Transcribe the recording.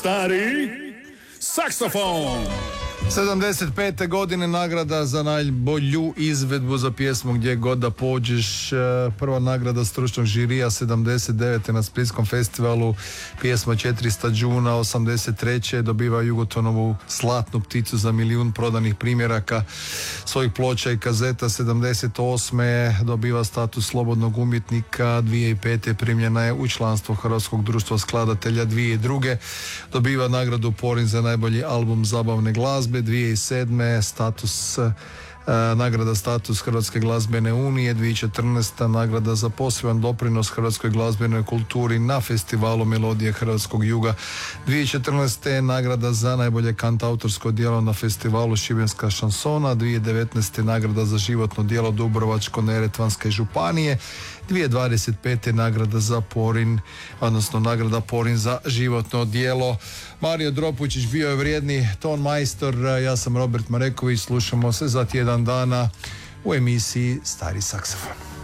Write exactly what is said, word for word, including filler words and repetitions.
Stari saksofon. sedamdeset pete godine nagrada za najbolju izvedbu za pjesmu Gdje god da pođeš. Prva nagrada stručnog žirija sedamdeset devete na Splitskom festivalu, pjesma četiristo džuna. osamdeset treće dobiva Jugotonovu Zlatnu pticu za milijun prodanih primjeraka svojih ploča i kazeta. sedamdeset osme dobiva status slobodnog umjetnika. dvije tisuće pete primljena je u članstvo Hrvatskog društva skladatelja. dvije tisuće druge dobiva nagradu Porin za najbolji album zabavne glazbe. dvije tisuće sedme status uh, nagrada status Hrvatske glazbene unije. dvije tisuće četrnaeste nagrada za poseban doprinos hrvatskoj glazbenoj kulturi na festivalu Melodije Hrvatskog juga. dvije tisuće četrnaeste nagrada za najbolje kantautorsko djelo na festivalu Šibenska šansona. dvije tisuće devetnaeste nagrada za životno djelo Dubrovačko-neretvanske županije. dvije tisuće dvadeset pete nagrada za Porin, odnosno nagrada Porin za životno djelo. Mario Dropučić bio je vrijedni ton majstor, ja sam Robert Mareković, slušamo se za tjedan dana u emisiji Stari saksofon.